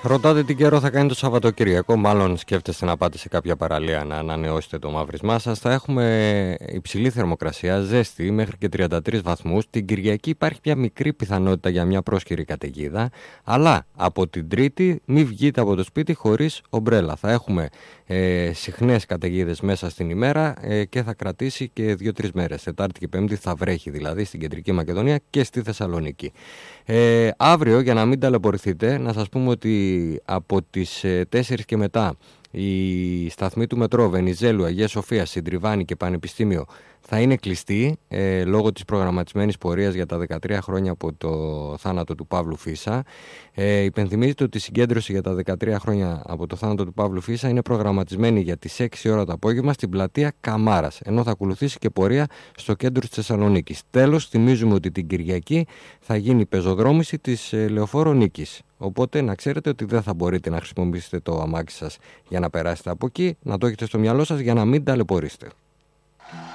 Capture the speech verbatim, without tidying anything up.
Ρωτάτε τι καιρό θα κάνει το Σαββατοκύριακο. Μάλλον σκέφτεστε να πάτε σε κάποια παραλία να ανανεώσετε το μαύρισμά σας. Θα έχουμε υψηλή θερμοκρασία, ζέστη μέχρι και τριάντα τρεις βαθμούς. Την Κυριακή υπάρχει μια μικρή πιθανότητα για μια πρόσκαιρη καταιγίδα. Αλλά από την Τρίτη μην βγείτε από το σπίτι χωρίς ομπρέλα. Θα έχουμε ε, συχνές καταιγίδες μέσα στην ημέρα ε, και θα κρατήσει και δύο τρεις μέρες. Τετάρτη και Πέμπτη θα βρέχει δηλαδή στην Κεντρική Μακεδονία και στη Θεσσαλονίκη. Ε, αύριο, για να μην ταλαιπωρηθείτε, να σας πούμε ότι από τις τέσσερις και μετά η σταθμή του μετρό Βενιζέλου, Αγία Σοφία, Συντριβάνη και Πανεπιστήμιο θα είναι κλειστή ε, λόγω της προγραμματισμένης πορείας για τα δεκατρία χρόνια από το θάνατο του Παύλου Φίσα. Ε, υπενθυμίζεται ότι η συγκέντρωση για τα δεκατρία χρόνια από το θάνατο του Παύλου Φίσα είναι προγραμματισμένη για τις έξι ώρα το απόγευμα στην πλατεία Καμάρας, ενώ θα ακολουθήσει και πορεία στο κέντρο της Θεσσαλονίκης. Τέλος, θυμίζουμε ότι την Κυριακή θα γίνει πεζοδρόμηση της ε, Λεωφόρου Νίκης. Οπότε να ξέρετε ότι δεν θα μπορείτε να χρησιμοποιήσετε το αμάξι σας για να περάσετε από εκεί, να το έχετε στο μυαλό σας για να μην ταλαιπωρήσετε.